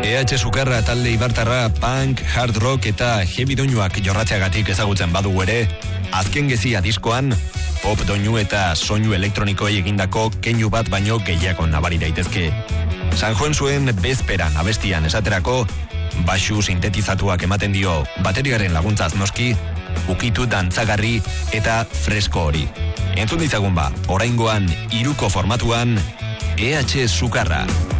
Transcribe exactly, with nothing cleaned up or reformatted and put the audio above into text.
E H Sukarra talde ibartarra punk, hard rock eta heavy doinuak jorratzeagatik ezagutzen badugu ere, azken gezia diskoan, pop doinu eta soinu elektronikoei egindako keinu bat baino gehiago nabari daitezke. San Joen zuen bezperan abestian esaterako, baxu sintetizatuak ematen dio bateriaren laguntzaz noski, ukitu dantzagarri eta fresko hori. Entzun ditzagun ba, oraingoan hiruko formatuan E H Sukarra.